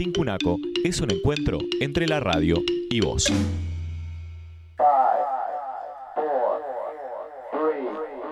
Tincunaco es un encuentro entre la radio y vos. 5, 4, 3,